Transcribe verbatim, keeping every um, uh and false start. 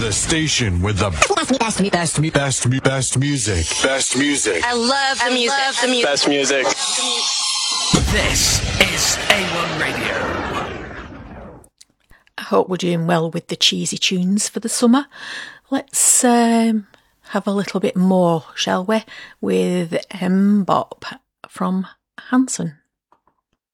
The station with the best, best, best, best, best music. Best music. I love the I music. Love the music. Best music. This is A one Radio. I hope we're doing well with the cheesy tunes for the summer. Let's um, have a little bit more, shall we, with M-Bop from Hanson.